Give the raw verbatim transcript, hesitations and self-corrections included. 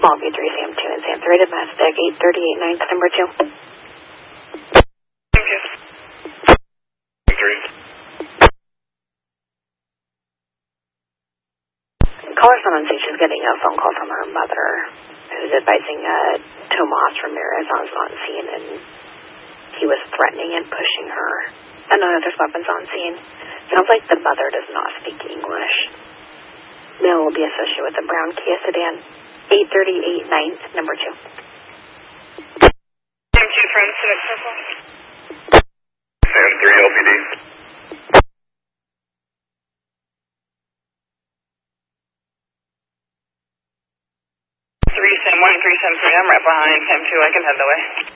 Longview three, Sam two, and Sam three, domestic, eight thirty-eight ninth, number two. Thank you. three. Caller someone says she's getting a phone call from her mother, who's advising uh, Tomas Ramirez on on scene, and he was threatening and pushing her. And uh, there's weapons on scene. Sounds like the mother does not speak English. Male will be associated with the brown Kia sedan, eight thirty-eight ninth, number two. Thank you from Civic Circle. Sam three, L P D. three, Sam one, three, Sam three, I'm right behind Sam two, I can head the way.